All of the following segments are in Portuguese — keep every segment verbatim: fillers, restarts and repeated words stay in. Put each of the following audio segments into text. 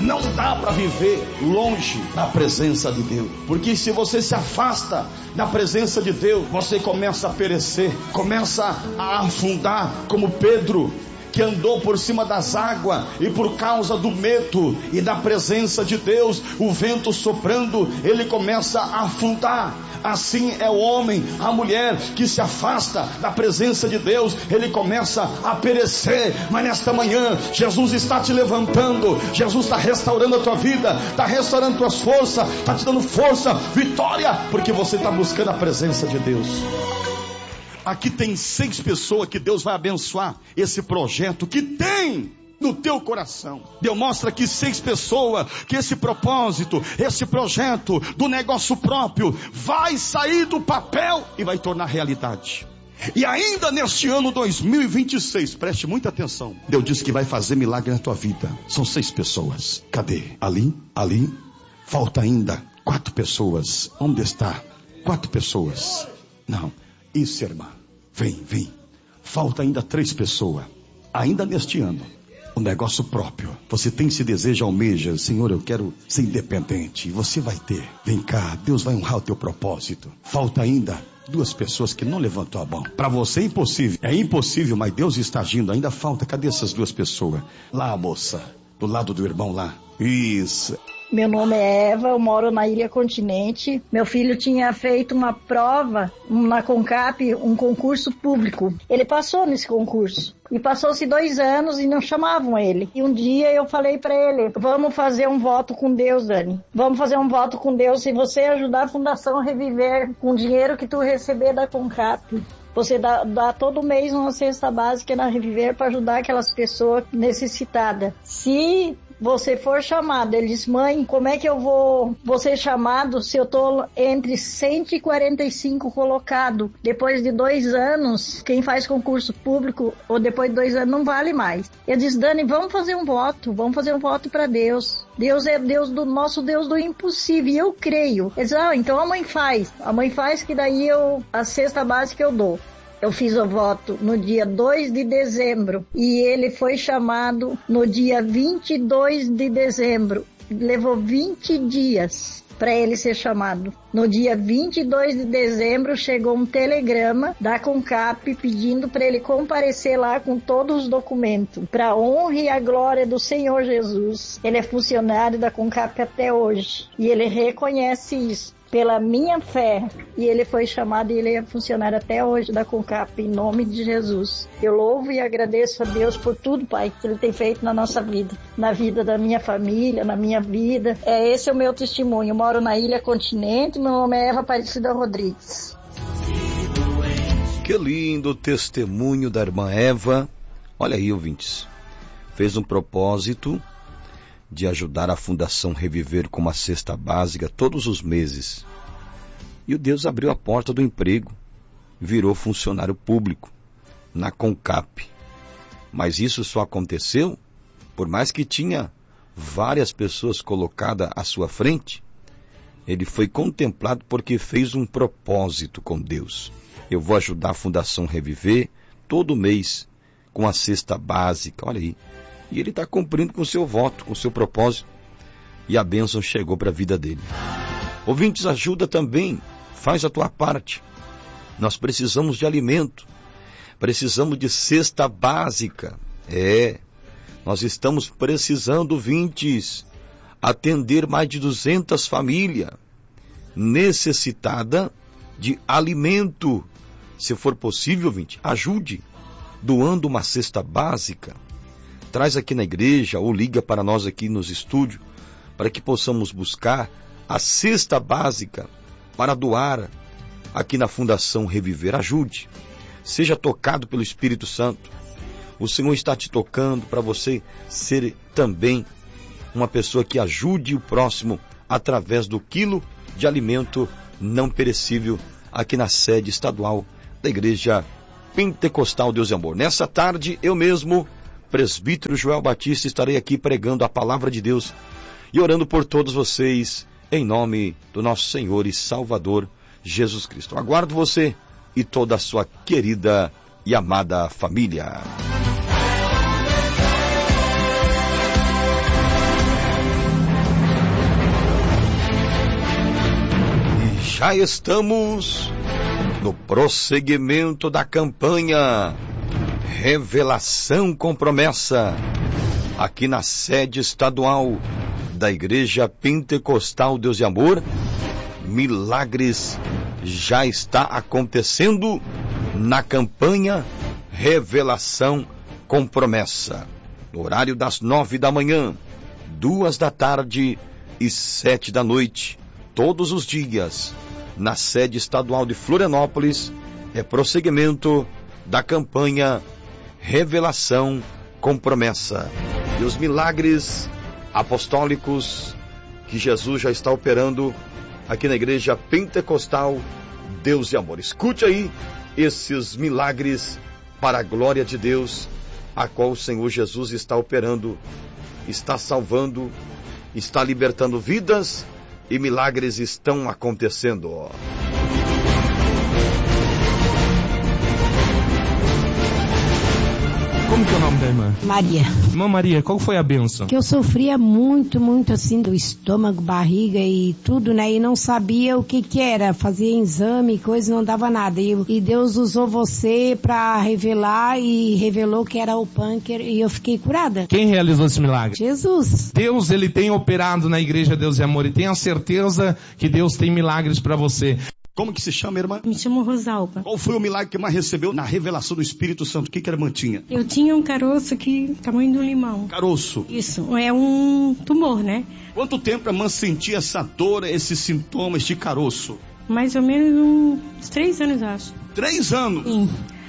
Não dá para viver longe da presença de Deus, porque se você se afasta da presença de Deus, você começa a perecer, começa a afundar, como Pedro, que andou por cima das águas, e por causa do medo e da presença de Deus, o vento soprando, ele começa a afundar. Assim é o homem, a mulher que se afasta da presença de Deus, ele começa a perecer. Mas nesta manhã, Jesus está te levantando, Jesus está restaurando a tua vida, está restaurando tuas forças, está te dando força, vitória, porque você está buscando a presença de Deus. Aqui tem seis pessoas que Deus vai abençoar esse projeto que tem no teu coração. Deus mostra aqui seis pessoas que esse propósito, esse projeto do negócio próprio vai sair do papel e vai tornar realidade. E ainda neste ano dois mil e vinte e seis, preste muita atenção, Deus disse que vai fazer milagre na tua vida. São seis pessoas. Cadê? Ali, ali. Falta ainda quatro pessoas. Onde está? Quatro pessoas. Não. Isso, irmã, vem, vem. Falta ainda três pessoas. Ainda neste ano, o negócio próprio. Você tem esse desejo, almeja, Senhor, eu quero ser independente. E você vai ter. Vem cá, Deus vai honrar o teu propósito. Falta ainda duas pessoas que não levantou a mão. Para você é impossível. É impossível, mas Deus está agindo. Ainda falta. Cadê essas duas pessoas? Lá, moça, do lado do irmão lá. Isso. Meu nome é Eva, eu moro na Ilha Continente. Meu filho tinha feito uma prova na CONCAP, um concurso público. Ele passou nesse concurso. E passou-se dois anos e não chamavam ele. E um dia eu falei pra ele, vamos fazer um voto com Deus, Dani. Vamos fazer um voto com Deus se você ajudar a Fundação a Reviver com o dinheiro que tu receber da CONCAP. Você dá, dá todo mês uma cesta básica na Reviver para ajudar aquelas pessoas necessitadas. Se você for chamado, ele disse, mãe, como é que eu vou, vou ser chamado se eu tô entre cento e quarenta e cinco colocado? Depois de dois anos, quem faz concurso público, ou depois de dois anos, não vale mais. Eu disse, Dani, vamos fazer um voto, vamos fazer um voto para Deus. Deus é Deus do nosso Deus do impossível, e eu creio. Ele disse, ah, então a mãe faz. A mãe faz que daí eu, a cesta básica eu dou. Eu fiz o voto no dia dois de dezembro e ele foi chamado no dia vinte e dois de dezembro. Levou vinte dias para ele ser chamado. No dia vinte e dois de dezembro chegou um telegrama da CONCAP pedindo para ele comparecer lá com todos os documentos, para a honra e a glória do Senhor Jesus. Ele é funcionário da CONCAP até hoje e ele reconhece isso. Pela minha fé, e ele foi chamado e ele é funcionário até hoje da CONCAP, em nome de Jesus. Eu louvo e agradeço a Deus por tudo, Pai, que Ele tem feito na nossa vida, na vida da minha família, na minha vida. É, esse é o meu testemunho. Eu moro na Ilha Continente, meu nome é Eva Aparecida Rodrigues. Que lindo testemunho da irmã Eva. Olha aí, ouvintes. Fez um propósito de ajudar a Fundação Reviver com uma cesta básica todos os meses. E o Deus abriu a porta do emprego, virou funcionário público na CONCAP. Mas isso só aconteceu, por mais que tinha várias pessoas colocadas à sua frente, ele foi contemplado porque fez um propósito com Deus. Eu vou ajudar a Fundação Reviver todo mês com a cesta básica, olha aí. E ele está cumprindo com o seu voto, com o seu propósito. E a bênção chegou para a vida dele. Ouvintes, ajuda também. Faz a tua parte. Nós precisamos de alimento. Precisamos de cesta básica. É. Nós estamos precisando, ouvintes, atender mais de duzentas famílias necessitadas de alimento. Se for possível, ouvinte, ajude. Doando uma cesta básica. Traz aqui na igreja ou liga para nós aqui nos estúdios para que possamos buscar a cesta básica para doar aqui na Fundação Reviver. Ajude, seja tocado pelo Espírito Santo. O Senhor está te tocando para você ser também uma pessoa que ajude o próximo através do quilo de alimento não perecível aqui na sede estadual da Igreja Pentecostal Deus e Amor. Nessa tarde, eu mesmo, presbítero Joel Batista, estarei aqui pregando a palavra de Deus e orando por todos vocês, em nome do nosso Senhor e Salvador Jesus Cristo. Aguardo você e toda a sua querida e amada família. Já estamos no prosseguimento da campanha Revelação com Promessa, aqui na sede estadual da Igreja Pentecostal Deus de Amor. Milagres já está acontecendo na campanha Revelação com Promessa. No horário das nove da manhã, duas da tarde e sete da noite, todos os dias, na sede estadual de Florianópolis, é prosseguimento da campanha Revelação com Promessa. E os milagres apostólicos que Jesus já está operando aqui na Igreja Pentecostal Deus de Amor. Escute aí esses milagres para a glória de Deus, a qual o Senhor Jesus está operando, está salvando, está libertando vidas e milagres estão acontecendo. Como que é o nome da irmã? Maria. Irmã Maria, qual foi a bênção? Que eu sofria muito, muito assim do estômago, barriga e tudo, né? E não sabia o que que era. Fazia exame, coisa, não dava nada. E, e Deus usou você pra revelar e revelou que era o pânquer e eu fiquei curada. Quem realizou esse milagre? Jesus. Deus, ele tem operado na Igreja Deus de Amor e tenha certeza que Deus tem milagres pra você. Como que se chama, irmã? Me chamo Rosalba. Qual foi o milagre que a irmã recebeu na revelação do Espírito Santo? O que que a irmã tinha? Eu tinha um caroço aqui, tamanho do limão. Caroço. Isso, é um tumor, né? Quanto tempo a irmã sentia essa dor, esses sintomas de caroço? Mais ou menos uns três anos, acho. Três anos? Sim.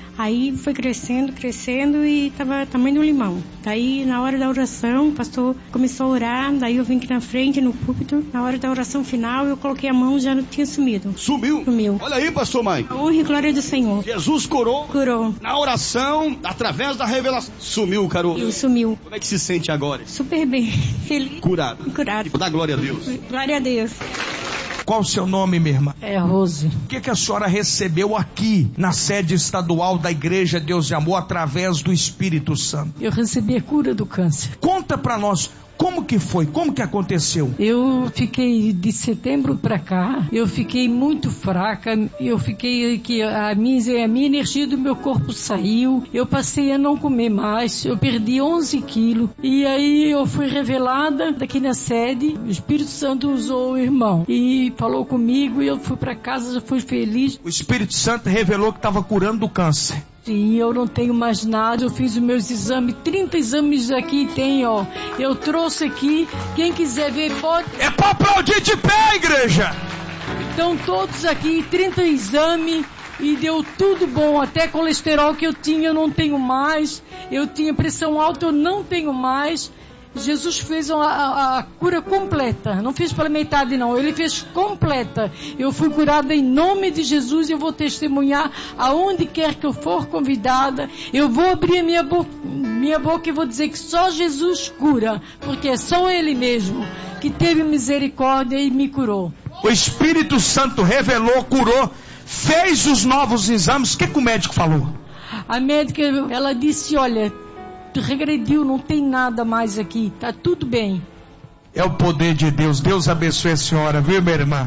Aí foi crescendo, crescendo e tava tamanho do limão. Daí, na hora da oração, o pastor começou a orar, daí eu vim aqui na frente, no púlpito. Na hora da oração final, eu coloquei a mão, já não tinha sumido. Sumiu? Sumiu. Olha aí, pastor Mike. A honra e glória do Senhor. Jesus curou. Curou. Na oração, através da revelação. Sumiu o caroço. E sumiu. Como é que se sente agora? Super bem. Feliz. Curado. Curado. Dá glória a Deus. Glória a Deus. Qual o seu nome, minha irmã? É Rose. O que, que a senhora recebeu aqui na sede estadual da Igreja Deus de Amor através do Espírito Santo? Eu recebi a cura do câncer. Conta pra nós. Como que foi? Como que aconteceu? Eu fiquei de setembro para cá, eu fiquei muito fraca, eu fiquei que a minha, a minha energia do meu corpo saiu, eu passei a não comer mais, eu perdi onze quilos e aí eu fui revelada daqui na sede, o Espírito Santo usou o irmão e falou comigo e eu fui para casa, já fui feliz. O Espírito Santo revelou que estava curando do câncer. Sim, eu não tenho mais nada, eu fiz os meus exames, trinta exames aqui tem, ó. Eu trouxe aqui, quem quiser ver pode... É pra aplaudir de pé, igreja! Então todos aqui, trinta exames e deu tudo bom, até colesterol que eu tinha eu não tenho mais, eu tinha pressão alta eu não tenho mais. Jesus fez a, a, a cura completa, não fez pela metade não, ele fez completa. Eu fui curada em nome de Jesus e eu vou testemunhar aonde quer que eu for convidada. Eu vou abrir a minha boca, minha boca e vou dizer que só Jesus cura, porque é só Ele mesmo que teve misericórdia e me curou. O Espírito Santo revelou, curou, fez os novos exames. O que, que o médico falou? A médica, ela disse, olha, regrediu, não tem nada mais aqui, tá tudo bem. É o poder de Deus. Deus abençoe a senhora, viu, minha irmã?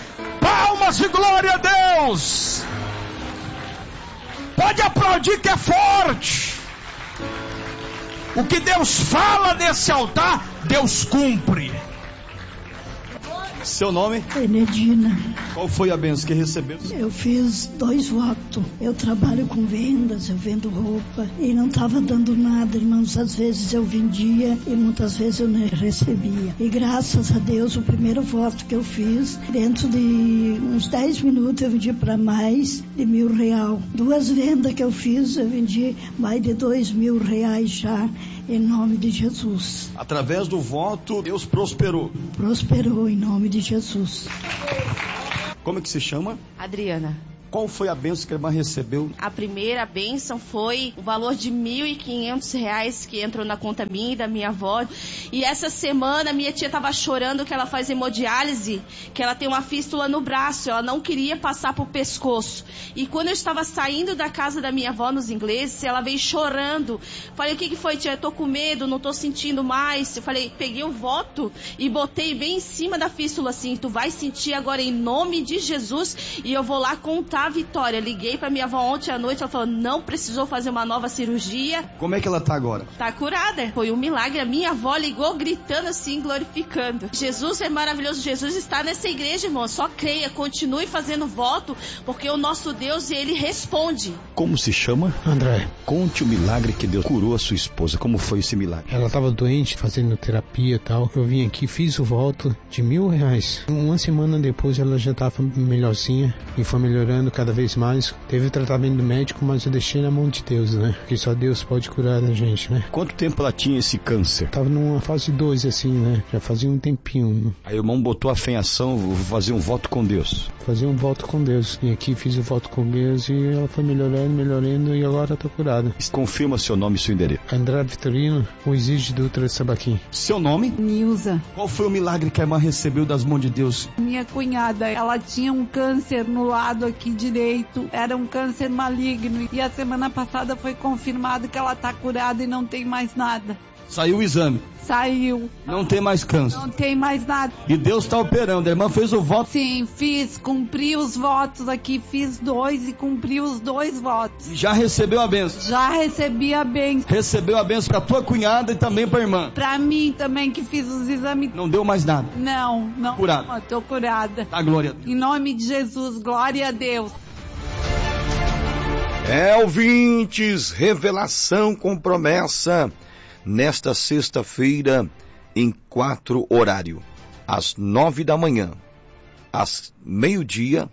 Palmas e glória a Deus! Pode aplaudir que é forte. O que Deus fala nesse altar, Deus cumpre. Seu nome? Benedina. Qual foi a bênção que recebeu? Eu fiz dois votos. Eu trabalho com vendas, eu vendo roupa e não estava dando nada, irmãos. Às vezes eu vendia e muitas vezes eu não recebia. E graças a Deus, o primeiro voto que eu fiz, dentro de uns dez minutos eu vendi para mais de mil real. Duas vendas que eu fiz, eu vendi mais de dois mil reais já, em nome de Jesus. Através do voto, Deus prosperou. Prosperou em nome de Jesus. Como é que se chama? Adriana. Qual foi a bênção que a irmã recebeu? A primeira bênção foi o valor de mil e quinhentos reais que entrou na conta minha e da minha avó. E essa semana minha tia estava chorando que ela faz hemodiálise, que ela tem uma fístula no braço, ela não queria passar pro pescoço. E quando eu estava saindo da casa da minha avó nos ingleses, ela veio chorando. Falei, o que que foi, tia? Eu tô com medo, não tô sentindo mais. Eu falei, peguei o voto e botei bem em cima da fístula assim, tu vai sentir agora em nome de Jesus e eu vou lá contar a vitória. Liguei pra minha avó ontem à noite, ela falou, não precisou fazer uma nova cirurgia. Como é que ela tá agora? Tá curada. Foi um milagre. A minha avó ligou gritando assim, glorificando. Jesus é maravilhoso. Jesus está nessa igreja, irmão. Só creia, continue fazendo voto, porque o nosso Deus, ele responde. Como se chama? André. Conte o milagre que Deus curou a sua esposa. Como foi esse milagre? Ela estava doente, fazendo terapia e tal. Eu vim aqui, fiz o voto de mil reais. Uma semana depois ela já estava melhorzinha e foi melhorando cada vez mais. Teve tratamento médico, mas eu deixei na mão de Deus, né? Porque só Deus pode curar a gente, né? Quanto tempo ela tinha esse câncer? Tava numa fase dois, assim, né? Já fazia um tempinho. Né? Aí o irmão botou a fé em ação, vou fazer um voto com Deus. Fazer um voto com Deus. E aqui fiz o voto com Deus e ela foi melhorando, melhorando e agora tá curada. Confirma seu nome e seu endereço. André Vitorino, o exige Dutra Sabaquim. Seu nome? Nilza. Qual foi o milagre que a irmã recebeu das mãos de Deus? Minha cunhada, ela tinha um câncer no lado aqui direito, era um câncer maligno e a semana passada foi confirmado que ela tá curada e não tem mais nada. Saiu o exame? Saiu. Não tem mais câncer? Não tem mais nada. E Deus está operando, a irmã fez o voto? Sim, fiz, cumpri os votos aqui, fiz dois e cumpri os dois votos. Já recebeu a bênção? Já recebi a bênção. Recebeu a bênção para tua cunhada e também para a irmã? Para mim também, que fiz os exames. Não deu mais nada? Não, não. Curada? Tô curada. Tá, glória a Deus. Em nome de Jesus, glória a Deus. É, ouvintes, revelação com promessa, nesta sexta-feira, em quatro horário, às nove da manhã, às meio-dia,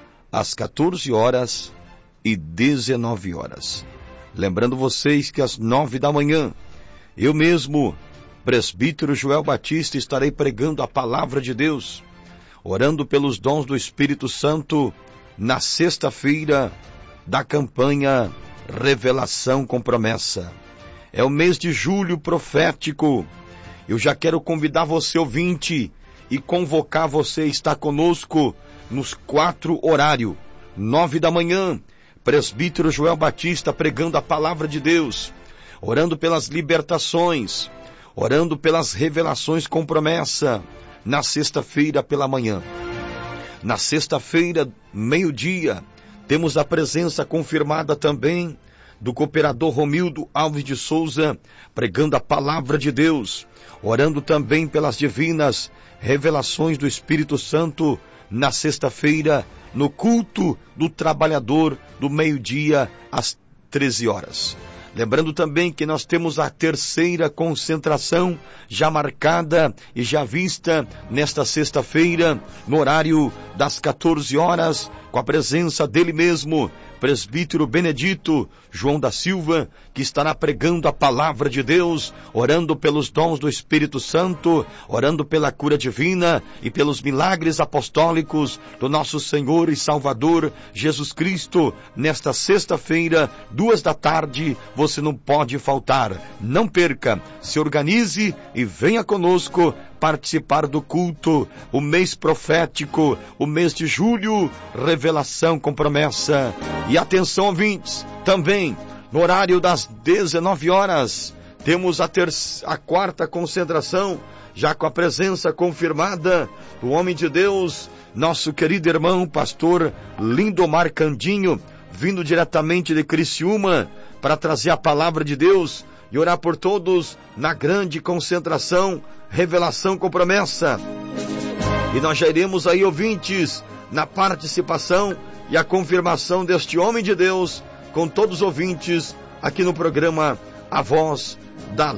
às quatorze horas e dezenove horas. Lembrando vocês que às nove da manhã, eu mesmo, presbítero Joel Batista, estarei pregando a palavra de Deus, orando pelos dons do Espírito Santo, na sexta-feira, da campanha Revelação com Promessa. É o mês de julho profético. Eu já quero convidar você, ouvinte, e convocar você a estar conosco nos quatro horários. Nove da manhã, presbítero Joel Batista pregando a palavra de Deus, orando pelas libertações, orando pelas revelações com promessa, na sexta-feira pela manhã. Na sexta-feira, meio-dia, temos a presença confirmada também do cooperador Romildo Alves de Souza, pregando a palavra de Deus, orando também pelas divinas revelações do Espírito Santo, na sexta-feira, no culto do trabalhador, do meio-dia às treze horas. Lembrando também que nós temos a terceira concentração já marcada e já vista nesta sexta-feira, no horário das quatorze horas, com a presença dele mesmo, presbítero Benedito João da Silva, que estará pregando a palavra de Deus, orando pelos dons do Espírito Santo, orando pela cura divina e pelos milagres apostólicos do nosso Senhor e Salvador Jesus Cristo. Nesta sexta-feira, duas da tarde, você não pode faltar. Não perca, se organize e venha conosco participar do culto, o mês profético, o mês de julho, revelação com promessa. E atenção, ouvintes, também no horário das dezenove horas, temos a, terça, a quarta concentração, já com a presença confirmada do homem de Deus, nosso querido irmão, pastor Lindomar Candinho, vindo diretamente de Criciúma, para trazer a palavra de Deus e orar por todos na grande concentração, revelação com promessa. E nós já iremos aí, ouvintes, na participação e a confirmação deste homem de Deus, com todos os ouvintes, aqui no programa A Voz da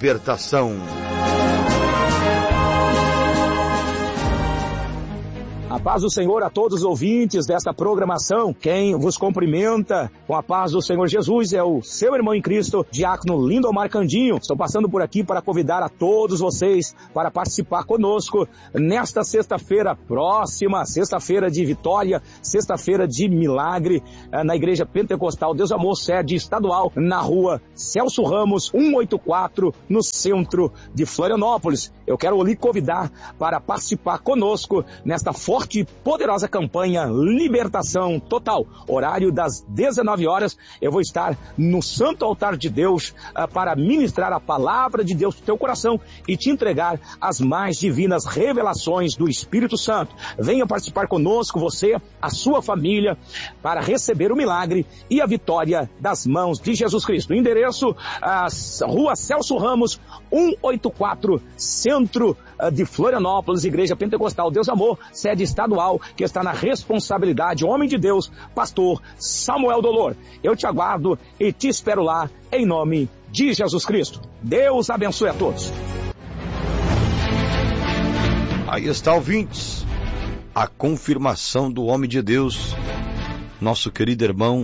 Libertação. A A paz do Senhor a todos os ouvintes desta programação. Quem vos cumprimenta com a paz do Senhor Jesus é o seu irmão em Cristo, diácono Lindomar Candinho. Estou passando por aqui para convidar a todos vocês para participar conosco nesta sexta-feira próxima, sexta-feira de vitória, sexta-feira de milagre, na Igreja Pentecostal Deus Amor, sede estadual, na rua Celso Ramos, cento e oitenta e quatro, no centro de Florianópolis. Eu quero lhe convidar para participar conosco nesta forte e poderosa campanha Libertação Total. Horário das dezenove horas, eu vou estar no Santo Altar de Deus uh, para ministrar a palavra de Deus no teu coração e te entregar as mais divinas revelações do Espírito Santo. Venha participar conosco, você, a sua família, para receber o milagre e a vitória das mãos de Jesus Cristo. O endereço, uh, Rua Celso Ramos, cento e oitenta e quatro, centro uh, de Florianópolis, Igreja Pentecostal Deus Amor, sede estadual, que está na responsabilidade, homem de Deus, pastor Samuel Dolor. Eu te aguardo e te espero lá, em nome de Jesus Cristo. Deus abençoe a todos. Aí está, ouvintes, a confirmação do homem de Deus, nosso querido irmão,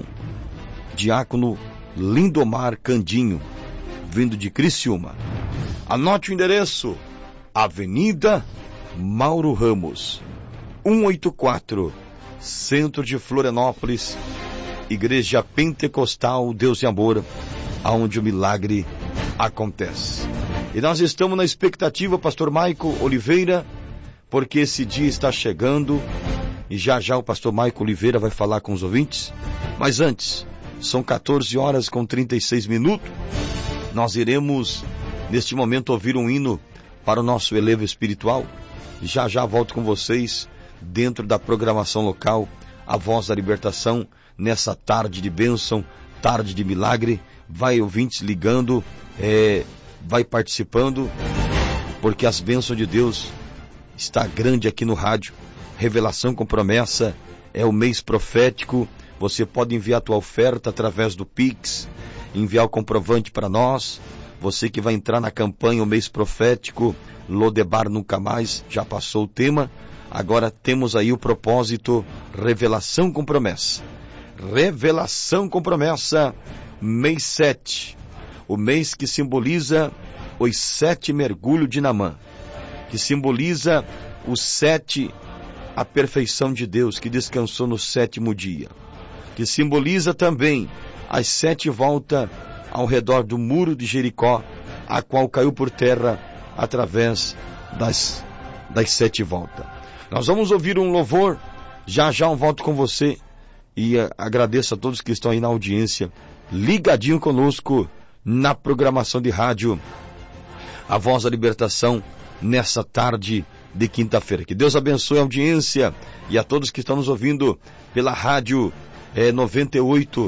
diácono Lindomar Candinho, vindo de Criciúma. Anote o endereço: Avenida Mauro Ramos, cento e oitenta e quatro, centro de Florianópolis, Igreja Pentecostal Deus e Amor, aonde o milagre acontece. E nós estamos na expectativa, pastor Maico Oliveira, porque esse dia está chegando e já já o pastor Maico Oliveira vai falar com os ouvintes. Mas antes, são quatorze horas com trinta e seis minutos, nós iremos neste momento ouvir um hino para o nosso elevo espiritual. Já já volto com vocês dentro da programação local, a Voz da Libertação, nessa tarde de bênção, tarde de milagre. Vai ouvintes ligando, é, vai participando, porque as bênçãos de Deus está grande aqui no rádio. Revelação com Promessa é o mês profético. Você pode enviar a tua oferta através do Pix, enviar o comprovante para nós. Você que vai entrar na campanha o mês profético, Lodebar Nunca Mais, já passou o tema. Agora temos aí o propósito Revelação com Promessa. Revelação com Promessa, mês sete. O mês que simboliza os sete mergulhos de Naamã, que simboliza os sete, a perfeição de Deus que descansou no sétimo dia, que simboliza também as sete voltas ao redor do muro de Jericó, a qual caiu por terra através das, das sete voltas. Nós vamos ouvir um louvor, já já um volto com você, e uh, agradeço a todos que estão aí na audiência, ligadinho conosco na programação de rádio, a Voz da Libertação, nessa tarde de quinta-feira. Que Deus abençoe a audiência e a todos que estão nos ouvindo pela rádio é, noventa e oito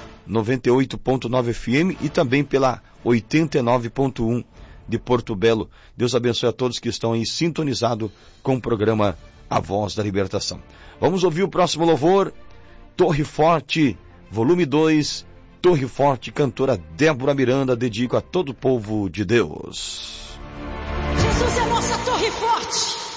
ponto nove F M e também pela oitenta e nove ponto um de Porto Belo. Deus abençoe a todos que estão aí sintonizados com o programa A Voz da Libertação. Vamos ouvir o próximo louvor, Torre Forte, volume dois, Torre Forte, cantora Débora Miranda, dedico a todo o povo de Deus. Jesus é nossa torre forte.